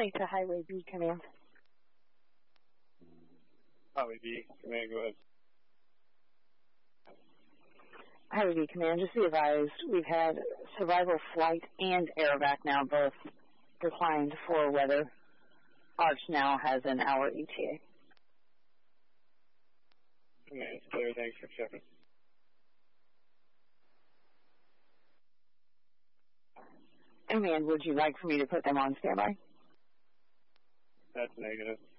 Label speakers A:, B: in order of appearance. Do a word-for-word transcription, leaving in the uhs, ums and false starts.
A: County to Highway B, command.
B: Highway B, command, go ahead.
A: Highway B, command, just be advised, we've had survival flight and aerovac now both declined for weather. Arch now has an hour E T A.
B: Command, it's clear, thanks for checking.
A: Command, would you like for me to put them on standby?
B: That's negative.